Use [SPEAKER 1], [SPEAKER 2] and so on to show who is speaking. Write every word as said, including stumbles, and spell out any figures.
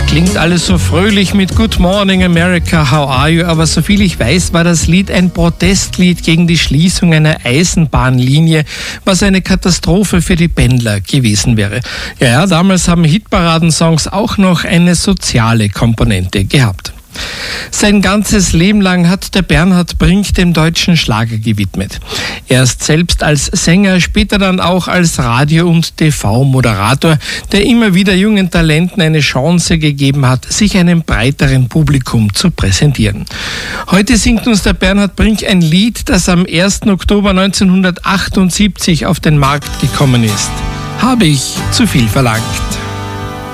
[SPEAKER 1] Klingt alles so fröhlich mit Good Morning America, how are you? Aber soviel ich weiß, war das Lied ein Protestlied gegen die Schließung einer Eisenbahnlinie, was eine Katastrophe für die Pendler gewesen wäre. Ja, ja, damals haben Hitparadensongs auch noch eine soziale Komponente gehabt. Sein ganzes Leben lang hat der Bernhard Brink dem deutschen Schlager gewidmet. Erst selbst als Sänger, später dann auch als Radio- und T V-Moderator, der immer wieder jungen Talenten eine Chance gegeben hat, sich einem breiteren Publikum zu präsentieren. Heute singt uns der Bernhard Brink ein Lied, das am ersten Oktober neunzehnhundertachtundsiebzig auf den Markt gekommen ist. Habe ich zu viel verlangt?